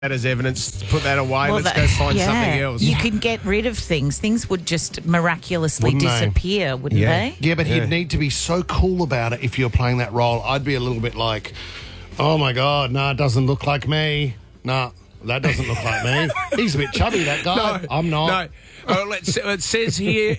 that as evidence. Put that away. Let's go find something else. You can get rid of things. Things would just miraculously disappear, wouldn't they? Yeah, but he'd need to be so cool about it if you're playing that role. I'd be a little bit like, oh, my God, no, it doesn't look like me. No, that doesn't look like me. He's a bit chubby, that guy. No, I'm not. No. Well, it says here,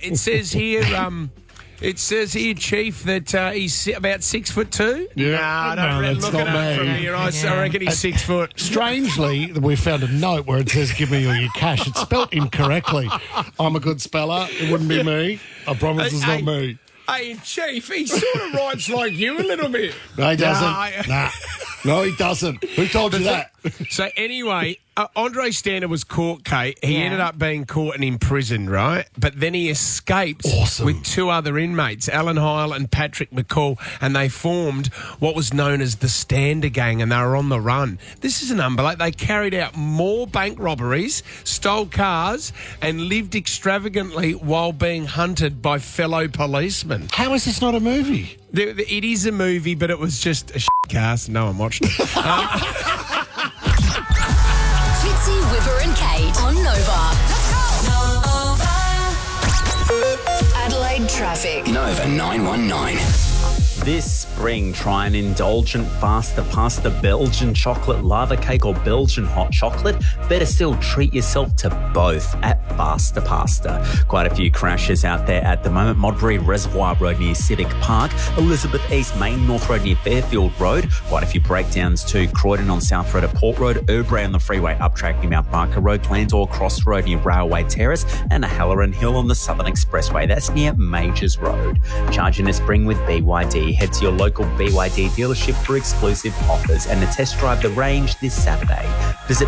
Chief, that he's about 6'2". Yeah. I don't that's look it not up me. from here. I reckon he's 6 foot. Strangely, we found a note where it says, give me all your cash. It's spelt incorrectly. I'm a good speller. It wouldn't be me. I promise it's not me. Hey, Chief, he sort of writes like you a little bit. No, he doesn't. No, he doesn't. Who told you that? So anyway, Andre Stander was caught, Kate. He ended up being caught and imprisoned, right? But then he escaped with 2 other inmates, Alan Heil and Patrick McCall, and they formed what was known as the Stander Gang, and they were on the run. This is an unbelievable. They carried out more bank robberies, stole cars, and lived extravagantly while being hunted by fellow policemen. How is this not a movie? It is a movie, but it was just a cast. No one watched it. Fitzy, Whipper and Kate on Nova. Adelaide traffic. Nova 919. This spring, try an indulgent Faster Pasta Belgian chocolate lava cake or Belgian hot chocolate. Better still, treat yourself to both at Faster Pasta. Quite a few crashes out there at the moment. Modbury Reservoir Road near Civic Park, Elizabeth East Main North Road near Fairfield Road. Quite a few breakdowns too. Croydon on South Road at Port Road, Urbray on the freeway uptrack near Mount Barker Road, Glandore Cross Road near Railway Terrace, and a Halloran Hill on the Southern Expressway. That's near Majors Road. Charging a spring with BYD. Head to your local BYD dealership for exclusive offers and to test drive the range this Saturday. Visit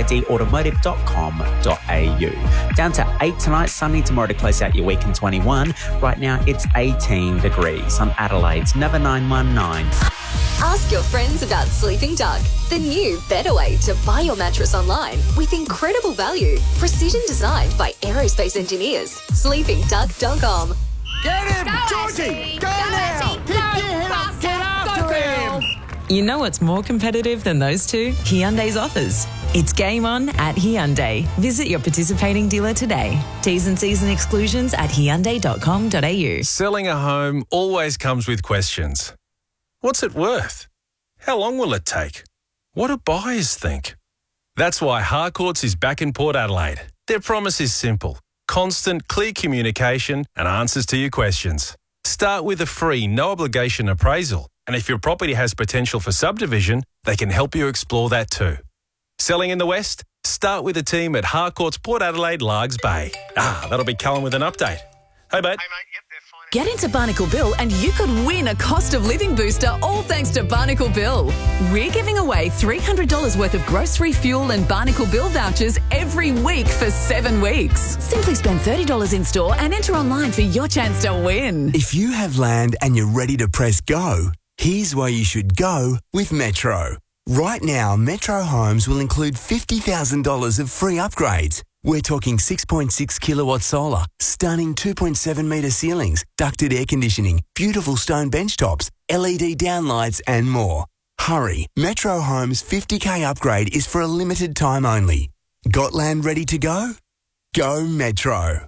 bydautomotive.com.au. Down to 8 tonight, sunny tomorrow to close out your week in 21. Right now, it's 18 degrees on Adelaide's Nova 919. Ask your friends about Sleeping Duck, the new better way to buy your mattress online with incredible value. Precision designed by aerospace engineers. SleepingDuck.com. Get him, Georgie! Go now! Pick your head up! Get after him! You know what's more competitive than those two? Hyundai's offers. It's game on at Hyundai. Visit your participating dealer today. T's and C's and exclusions at Hyundai.com.au. Selling a home always comes with questions. What's it worth? How long will it take? What do buyers think? That's why Harcourts is back in Port Adelaide. Their promise is simple. Constant, clear communication and answers to your questions. Start with a free, no-obligation appraisal. And if your property has potential for subdivision, they can help you explore that too. Selling in the West? Start with a team at Harcourts Port Adelaide, Largs Bay. That'll be Cullen with an update. Hey, mate. Get into Barnacle Bill and you could win a cost of living booster, all thanks to Barnacle Bill. We're giving away $300 worth of grocery, fuel and Barnacle Bill vouchers every week for 7 weeks. Simply spend $30 in store and enter online for your chance to win. If you have land and you're ready to press go, here's where you should go with Metro. Right now, Metro Homes will include $50,000 of free upgrades. We're talking 6.6 kilowatt solar, stunning 2.7 metre ceilings, ducted air conditioning, beautiful stone bench tops, LED downlights and more. Hurry, Metro Homes 50k upgrade is for a limited time only. Got land ready to go? Go Metro.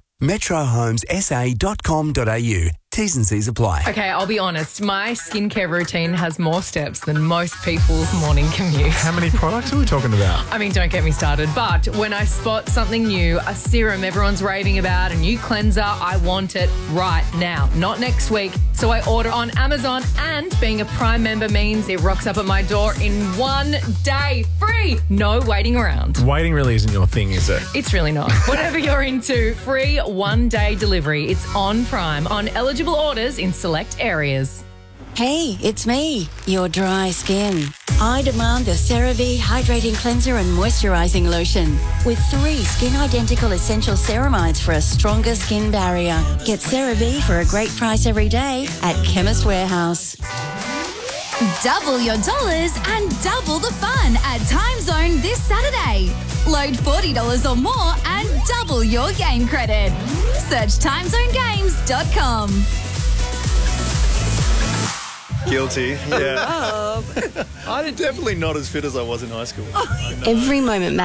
metrohomessa.com.au. T's and C's apply. Okay, I'll be honest. My skincare routine has more steps than most people's morning commute. How many products are we talking about? I mean, don't get me started. But when I spot something new, a serum everyone's raving about, a new cleanser, I want it right now, not next week. So I order on Amazon, and being a Prime member means it rocks up at my door in 1 day. Free! No waiting around. Waiting really isn't your thing, is it? It's really not. Whatever you're into, free 1-day delivery. It's on Prime, on eligible orders in select areas. Hey, it's me, your dry skin. I demand the CeraVe Hydrating Cleanser and Moisturising Lotion with 3 skin-identical essential ceramides for a stronger skin barrier. Get CeraVe for a great price every day at Chemist Warehouse. Double your dollars and double the fun at Time Zone this Saturday. Load $40 or more and double your game credit. Search timezonegames.com. Guilty, yeah. I'm definitely not as fit as I was in high school. Every moment